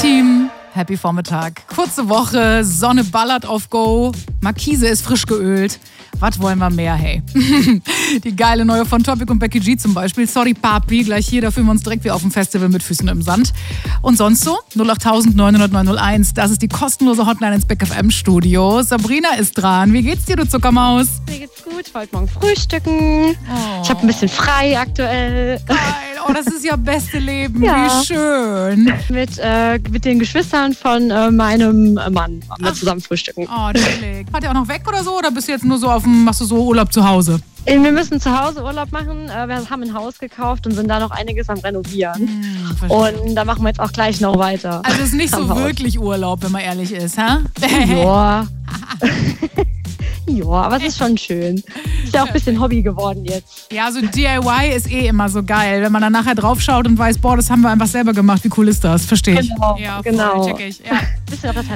Team, happy Vormittag. Kurze Woche, Sonne ballert auf Go, Markise ist frisch geölt. Was wollen wir mehr, hey? Die geile neue von Topic und Becky G zum Beispiel. Sorry, Papi, gleich hier, da fühlen wir uns direkt wie auf dem Festival mit Füßen im Sand. Und sonst so? 08000 900 901, das ist die kostenlose Hotline ins Big FM Studio. Sabrina ist dran. Wie geht's dir, du Zuckermaus? Mir geht's gut, ich wollte morgen frühstücken. Ich habe ein bisschen frei aktuell. Geil, oh, das ist ja beste Leben, Ja. wie schön. Mit den Geschwistern von meinem Mann wir zusammen frühstücken. Oh, chillig. Fahrt ihr auch noch weg oder so? Oder bist du jetzt nur so machst du so Urlaub zu Hause? Wir müssen zu Hause Urlaub machen. Wir haben ein Haus gekauft und sind da noch einiges am Renovieren. Verstehe. Und da machen wir jetzt auch gleich noch weiter. Also ist nicht am so Haus. wirklich Urlaub, wenn man ehrlich ist, hä? Ja. Ja, aber es ist schon schön. Ist ja auch ein bisschen Hobby geworden jetzt. Ja, so DIY ist eh immer so geil, wenn man dann nachher drauf schaut und weiß, boah, das haben wir einfach selber gemacht. Wie cool ist das? Verstehe ich. Genau, Ja, voll, genau. check ich. Ja. Bisschen